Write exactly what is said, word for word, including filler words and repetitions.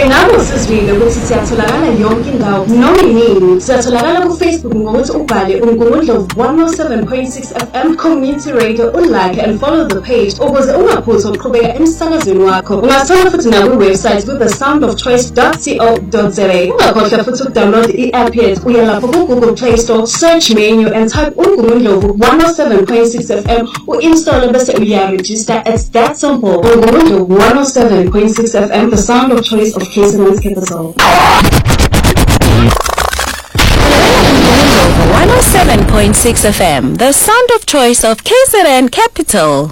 Engabe usizwile ukuthi siyatholakala yonke indawo noma inini. Siyatholakala ku Facebook ngokuthi ubhale uNgungundlovu one oh seven point six F M Community Radio, ulike and follow the page ukuze ungaphuthwa ukuqhubeka emsakazweni wakho. Ungasithola futhi na ku-website ku the sound of choice dot co dot za. Ungakhohlwa futhi ukudownload i-app yethu. Uya lapho ku Google Play Store, search menu and type uNgungundlovu one oh seven point six F M, u-install bese uya-register. It's that simple. uNgungundlovu one oh seven point six F M, the sound of choice of K Z N's capital. one oh seven point six F M, the sound of choice of K Z N capital.